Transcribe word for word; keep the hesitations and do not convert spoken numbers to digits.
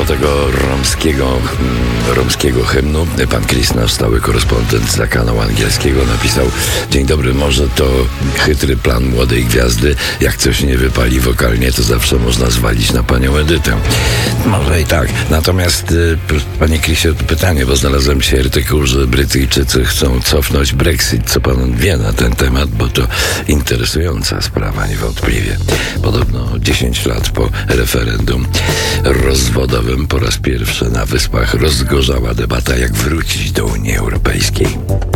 tego romskiego, mm, romskiego hymnu pan Chris, nasz stały korespondent za kanału angielskiego, napisał: dzień dobry, może to chytry plan młodej gwiazdy. Jak coś nie wypali wokalnie, to zawsze można zwalić na panią Edytę. Może i tak. Natomiast y, panie Chrisie, pytanie, bo znalazłem się artykuł, że Brytyjczycy chcą cofnąć Brexit. Co pan wie na ten temat? Bo to interesująca sprawa niewątpliwie. Podobno dziesięć lat po referendum rozwodowym po raz pierwszy na Wyspach rozgorzała debata, jak wrócić do Unii Europejskiej.